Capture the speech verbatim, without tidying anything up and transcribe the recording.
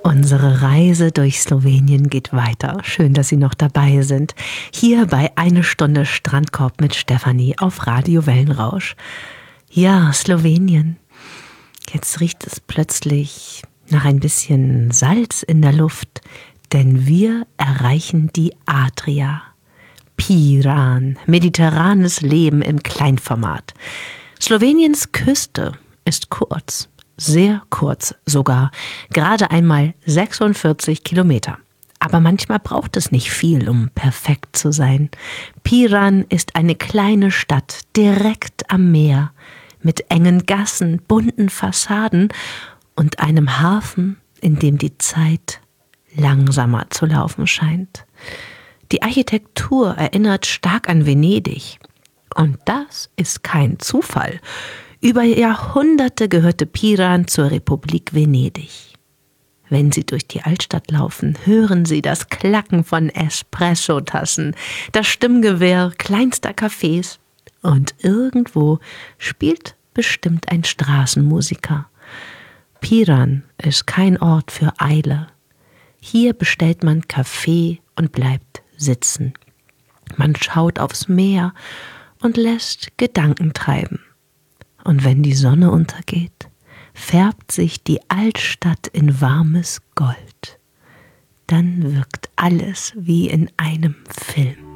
Unsere Reise durch Slowenien geht weiter. Schön, dass Sie noch dabei sind. Hier bei Eine Stunde Strandkorb mit Stefanie auf Radio Wellenrausch. Ja, Slowenien. Jetzt riecht es plötzlich nach ein bisschen Salz in der Luft, denn wir erreichen die Adria. Piran, mediterranes Leben im Kleinformat. Sloweniens Küste ist kurz. Sehr kurz sogar, gerade einmal sechsundvierzig Kilometer. Aber manchmal braucht es nicht viel, um perfekt zu sein. Piran ist eine kleine Stadt direkt am Meer, mit engen Gassen, bunten Fassaden und einem Hafen, in dem die Zeit langsamer zu laufen scheint. Die Architektur erinnert stark an Venedig. Und das ist kein Zufall. Über Jahrhunderte gehörte Piran zur Republik Venedig. Wenn Sie durch die Altstadt laufen, hören Sie das Klacken von Espressotassen, das Stimmgewirr kleinster Cafés und irgendwo spielt bestimmt ein Straßenmusiker. Piran ist kein Ort für Eile. Hier bestellt man Kaffee und bleibt sitzen. Man schaut aufs Meer und lässt Gedanken treiben. Und wenn die Sonne untergeht, färbt sich die Altstadt in warmes Gold. Dann wirkt alles wie in einem Film.